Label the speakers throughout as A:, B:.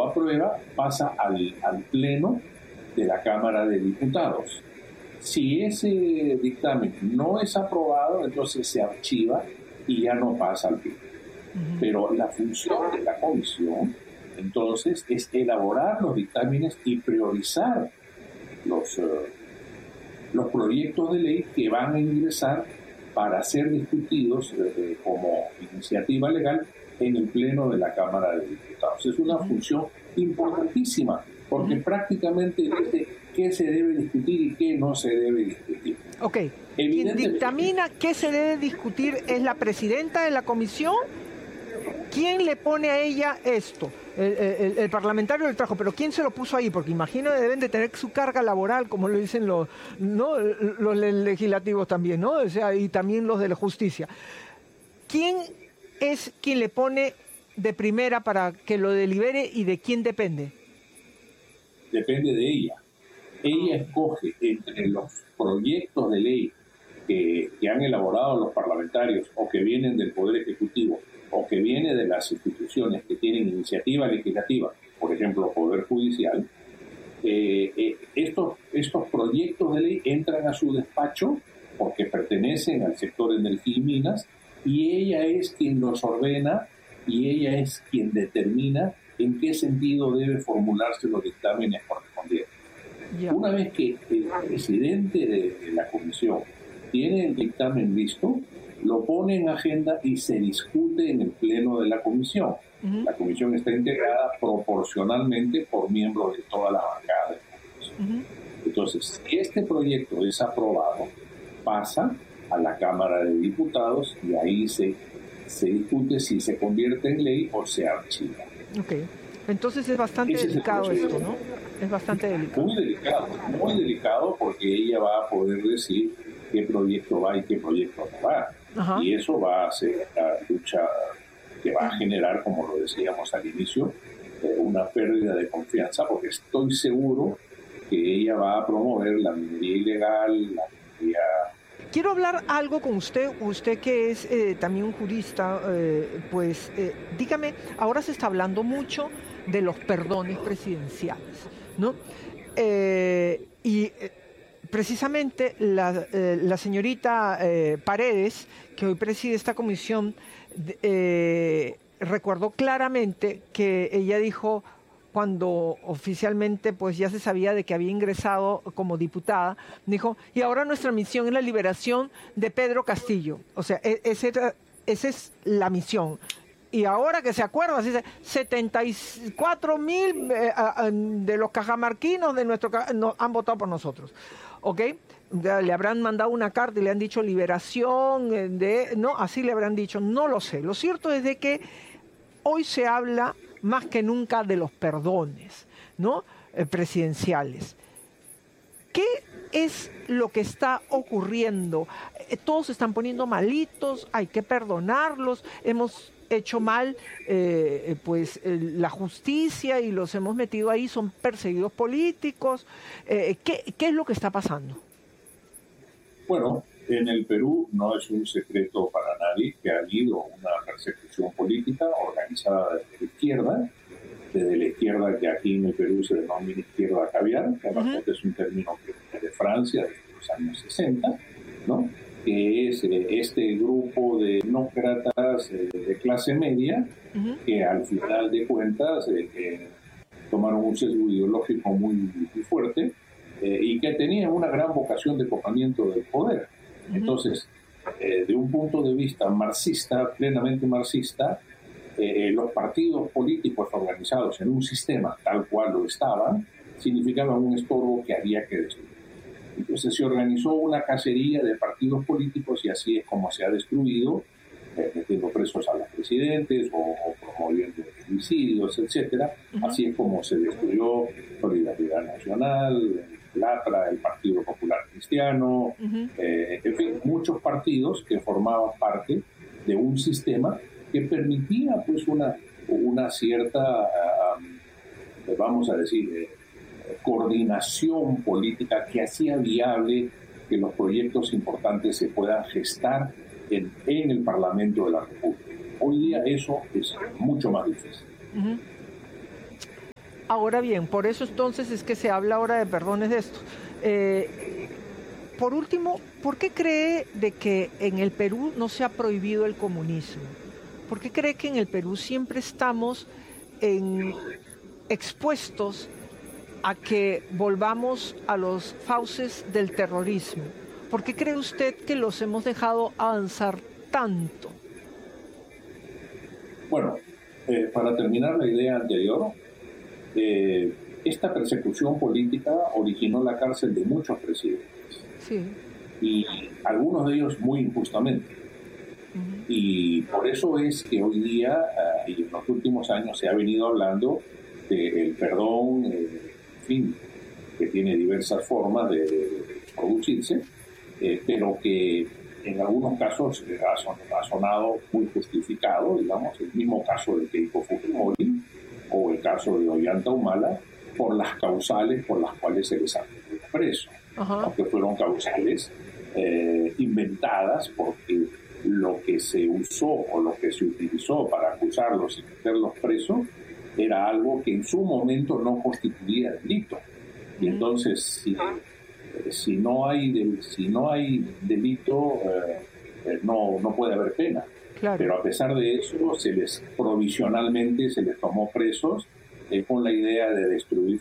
A: lo aprueba, pasa al Pleno de la Cámara de Diputados. Si ese dictamen no es aprobado, entonces se archiva y ya no pasa al Pleno. Pero la función de la comisión, entonces, es elaborar los dictámenes y priorizar los proyectos de ley que van a ingresar para ser discutidos como iniciativa legal en el Pleno de la Cámara de Diputados. Es una función importantísima, porque prácticamente dice qué se debe discutir y qué no se debe discutir.
B: Ok. Quien dictamina qué se debe discutir es la presidenta de la comisión. ¿Quién le pone a ella esto? El parlamentario le trajo, pero ¿quién se lo puso ahí? Porque imagino que deben de tener su carga laboral, como lo dicen los legislativos también, ¿no? O sea, y también los de la justicia. ¿Quién es quien le pone de primera para que lo delibere y de quién depende?
A: Depende de ella. Ella escoge entre los proyectos de ley que han elaborado los parlamentarios o que vienen del Poder Ejecutivo o que viene de las instituciones que tienen iniciativa legislativa, por ejemplo, Poder Judicial, estos proyectos de ley entran a su despacho porque pertenecen al sector energía y minas, y ella es quien los ordena y ella es quien determina en qué sentido debe formularse los dictámenes correspondientes. Yeah. Una vez que el presidente de la comisión tiene el dictamen listo, lo pone en agenda y se discute en el Pleno de la comisión. La comisión está integrada proporcionalmente por miembros de toda la bancada de la comisión. Entonces, si este proyecto es aprobado, pasa a la Cámara de Diputados y ahí se discute si se convierte en ley o se archiva.
B: Okay. Entonces es bastante delicado esto, ¿no? Es bastante delicado.
A: Muy delicado, porque ella va a poder decir qué proyecto va y qué proyecto no va. Ajá. Y eso va a ser la lucha que va a generar, como lo decíamos al inicio, una pérdida de confianza, porque estoy seguro que ella va a promover la minería ilegal, la minería...
B: Quiero hablar algo con usted que es también un jurista, dígame, ahora se está hablando mucho de los perdones presidenciales, ¿no? Precisamente la señorita Paredes, que hoy preside esta comisión, recordó claramente que ella dijo, cuando oficialmente pues ya se sabía de que había ingresado como diputada, dijo, y ahora nuestra misión es la liberación de Pedro Castillo. O sea, esa es la misión. Y ahora que se acuerda, 74,000 de los cajamarquinos han votado por nosotros. ¿Ok? Le habrán mandado una carta y le han dicho liberación, no, así le habrán dicho, no lo sé. Lo cierto es de que hoy se habla más que nunca de los perdones, ¿no? Presidenciales. ¿Qué es lo que está ocurriendo? Todos se están poniendo malitos, hay que perdonarlos, hemos hecho mal, la justicia y los hemos metido ahí, son perseguidos políticos. ¿Qué es lo que está pasando?
A: Bueno, en el Perú no es un secreto para nadie que ha habido una persecución política organizada desde la izquierda que aquí en el Perú se denomina izquierda caviar, que además es un término que viene de Francia desde los años 60, ¿no? Que es este grupo de demócratas de clase media que al final de cuentas tomaron un sesgo ideológico muy fuerte y que tenían una gran vocación de copamiento del poder. Entonces, de un punto de vista marxista, plenamente marxista, los partidos políticos organizados en un sistema tal cual lo estaban, significaban un estorbo que había que destruir. Entonces se organizó una cacería de partidos políticos y así es como se ha destruido, metiendo presos a los presidentes o promoviendo homicidios, etcétera. Así es como se destruyó Solidaridad Nacional, LATRA, el Partido Popular Cristiano, en fin, muchos partidos que formaban parte de un sistema que permitía pues una cierta, vamos a decir, coordinación política que hacía viable que los proyectos importantes se puedan gestar en el Parlamento de la República. Hoy día eso es mucho más difícil.
B: Ahora bien, por eso entonces es que se habla ahora de perdones de esto. Por último, ¿por qué cree de que en el Perú no se ha prohibido el comunismo? ¿Por qué cree que en el Perú siempre estamos expuestos a que volvamos a los fauces del terrorismo? ¿Por qué cree usted que los hemos dejado avanzar tanto?
A: Bueno, para terminar la idea anterior, esta persecución política originó la cárcel de muchos presidentes.
B: Sí.
A: Y algunos de ellos muy injustamente. Uh-huh. Y por eso es que hoy día, y en los últimos años, se ha venido hablando del perdón, en fin, que tiene diversas formas de producirse, pero que en algunos casos ha sonado muy justificado, digamos, el mismo caso de Keiko Fujimori o el caso de Ollanta Humala, por las causales por las cuales se les ha metido preso, aunque fueron causales inventadas, porque lo que se usó o lo que se utilizó para acusarlos y meterlos presos era algo que en su momento no constituía delito. Y entonces, si no hay delito, no puede haber pena.
B: Claro.
A: Pero a pesar de eso, provisionalmente se les tomó presos con la idea de destruir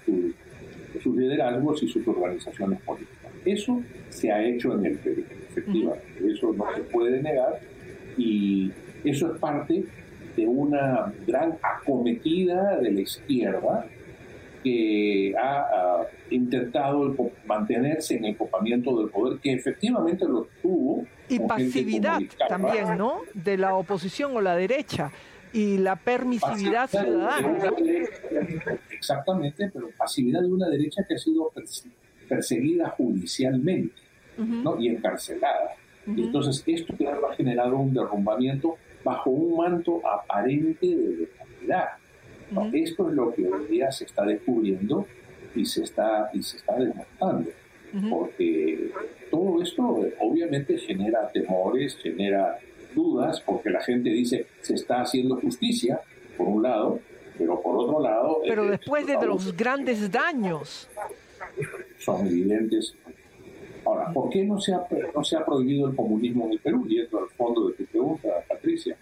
A: sus liderazgos y sus organizaciones políticas. Eso se ha hecho en el Perú, efectivamente. Eso no se puede negar, y eso es parte de una gran acometida de la izquierda que ha intentado mantenerse en el copamiento del poder, que efectivamente lo tuvo.
B: Y pasividad también, ¿no?, de la oposición o la derecha, y la permisividad ciudadana.
A: Exactamente, pero pasividad de una derecha que ha sido perseguida judicialmente, ¿no?, y encarcelada. Y entonces esto ha generado un derrumbamiento bajo un manto aparente de legalidad. ¿No? Esto es lo que hoy día se está descubriendo y se está demostrando, porque todo esto obviamente genera temores, genera dudas, porque la gente dice se está haciendo justicia por un lado, pero por otro lado,
B: pero después de los grandes daños
A: son evidentes. Ahora, ¿por qué no se ha prohibido el comunismo en el Perú? Y esto al fondo de tu pregunta, Patricia.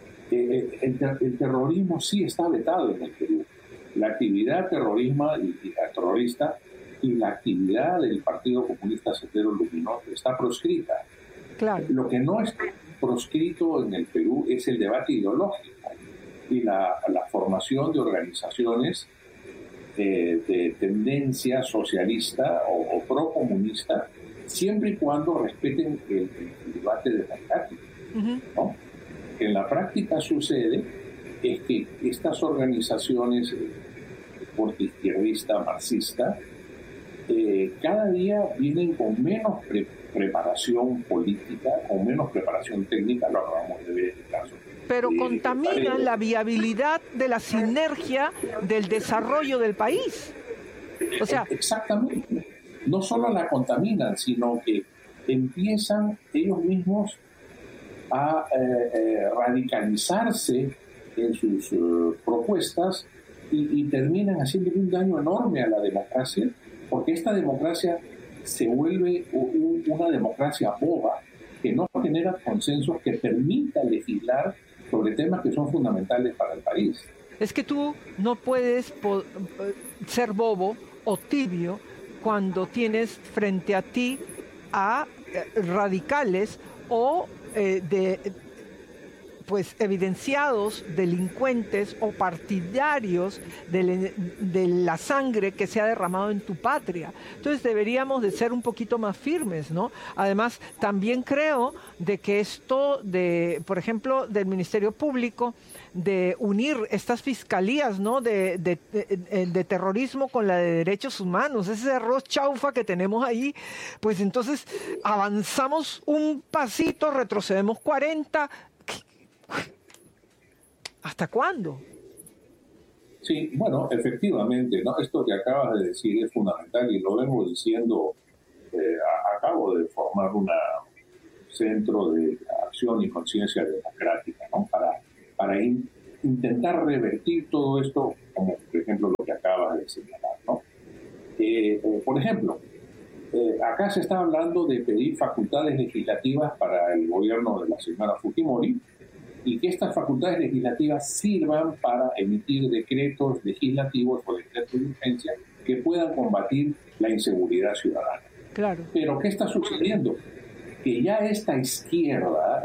A: El terrorismo sí está vetado en el Perú. La actividad terrorista y la actividad del Partido Comunista Sendero Luminoso está proscrita.
B: Claro.
A: Lo que no está proscrito en el Perú es el debate ideológico y la formación de organizaciones de tendencia socialista o procomunista, siempre y cuando respeten el debate democrático, ¿no? En la práctica sucede es que estas organizaciones de corte izquierdista, marxista, cada día vienen con menos preparación política, con menos preparación técnica, lo acabamos de ver en el caso.
B: Pero contaminan la viabilidad de la sinergia del desarrollo del país. O sea,
A: exactamente. No solo la contaminan, sino que empiezan ellos mismos a radicalizarse en sus propuestas y terminan haciendo un daño enorme a la democracia, porque esta democracia se vuelve una democracia boba que no genera consensos que permita legislar sobre temas que son fundamentales para el país.
B: Es que tú no puedes ser bobo o tibio cuando tienes frente a ti a radicales o evidenciados delincuentes o partidarios de la sangre que se ha derramado en tu patria. Entonces deberíamos de ser un poquito más firmes, ¿no? Además, también creo de que esto por ejemplo, del Ministerio Público, de unir estas fiscalías, ¿no?, de terrorismo con la de derechos humanos, ese arroz chaufa que tenemos ahí, pues entonces avanzamos un pasito, retrocedemos 40. ¿Hasta cuándo?
A: Sí, bueno, efectivamente, ¿no? Esto que acabas de decir es fundamental y lo vengo diciendo. Acabo de formar un centro de acción y conciencia democrática, ¿no?, para intentar revertir todo esto, como por ejemplo lo que acaba acabas de señalar, ¿no? Por ejemplo, acá se está hablando de pedir facultades legislativas para el gobierno de la señora Fujimori y que estas facultades legislativas sirvan para emitir decretos legislativos o decretos de urgencia que puedan combatir la inseguridad ciudadana.
B: Claro.
A: Pero ¿qué está sucediendo? Que ya esta izquierda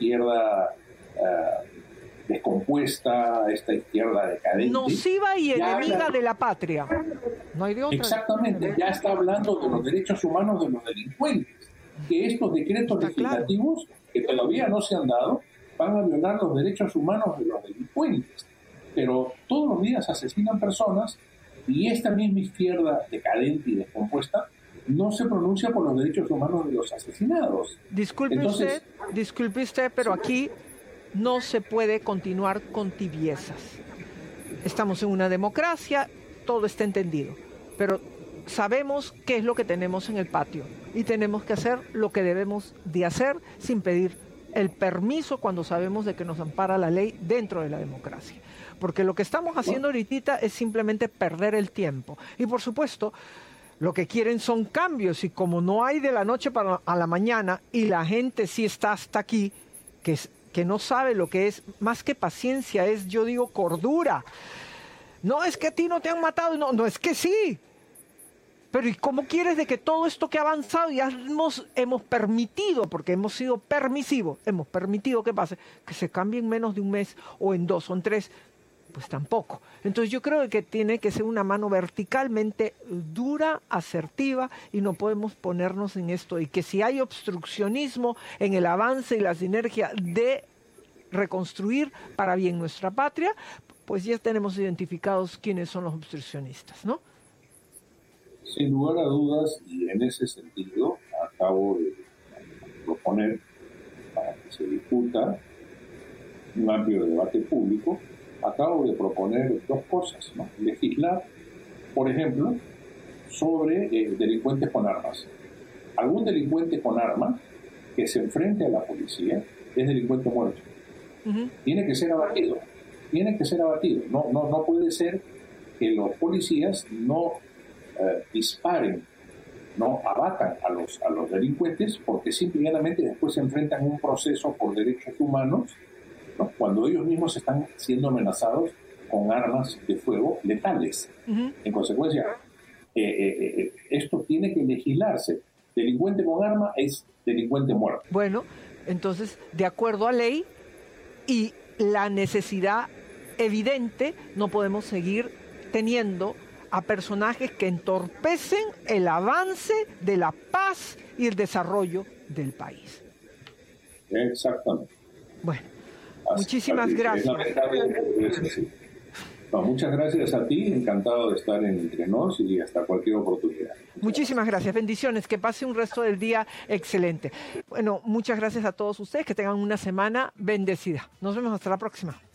A: descompuesta, esta izquierda decadente,
B: nociva y enemiga de la patria. No hay de otra.
A: Exactamente, ya está hablando de los derechos humanos de los delincuentes, que estos decretos legislativos, que todavía no se han dado, van a violar los derechos humanos de los delincuentes. Pero todos los días asesinan personas y esta misma izquierda decadente y descompuesta no se pronuncia por los derechos humanos de los asesinados.
B: Disculpe usted, pero aquí no se puede continuar con tibiezas. Estamos en una democracia, todo está entendido, pero sabemos qué es lo que tenemos en el patio y tenemos que hacer lo que debemos de hacer sin pedir el permiso cuando sabemos de que nos ampara la ley dentro de la democracia. Porque lo que estamos haciendo ahorita es simplemente perder el tiempo. Y por supuesto, lo que quieren son cambios y como no hay de la noche a la mañana y la gente sí está hasta aquí, que no sabe lo que es, más que paciencia, es, yo digo, cordura. No es que a ti no te han matado, no es que sí. Pero ¿y cómo quieres de que todo esto que ha avanzado ya hemos permitido, porque hemos sido permisivos, hemos permitido que pase, que se cambie en menos de un mes o en 2 o en 3? Pues tampoco. Entonces yo creo que tiene que ser una mano verticalmente dura, asertiva, y no podemos ponernos en esto. Y que si hay obstruccionismo en el avance y la sinergia de reconstruir para bien nuestra patria, pues ya tenemos identificados quiénes son los obstruccionistas, ¿no?
A: Sin lugar a dudas, y en ese sentido, acabo de proponer para que se discuta un amplio debate público, acabo de proponer 2 cosas, ¿no? Legislar, por ejemplo, sobre delincuentes con armas. Algún delincuente con arma que se enfrente a la policía es delincuente muerto. Uh-huh. Tiene que ser abatido. No puede ser que los policías no disparen, no abatan a los delincuentes porque simplemente después se enfrentan a un proceso por derechos humanos, ¿no? Cuando ellos mismos están siendo amenazados con armas de fuego letales. Uh-huh. En consecuencia, esto tiene que legislarse. Delincuente con arma es delincuente muerto.
B: Bueno, entonces, de acuerdo a ley y la necesidad evidente, no podemos seguir teniendo a personajes que entorpecen el avance de la paz y el desarrollo del país.
A: Exactamente.
B: Bueno, muchísimas gracias.
A: No, muchas gracias a ti, encantado de estar entre nos y hasta cualquier oportunidad.
B: Muchísimas gracias, bendiciones, que pase un resto del día excelente. Bueno, muchas gracias a todos ustedes, que tengan una semana bendecida. Nos vemos hasta la próxima.